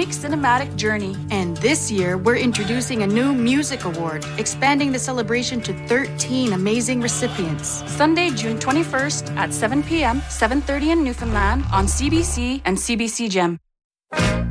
unique cinematic journey. And this year, we're introducing a new music award, expanding the celebration to 13 amazing recipients. Sunday, June 21st at 7 p.m., 7:30 in Newfoundland on CBC and CBC Gem.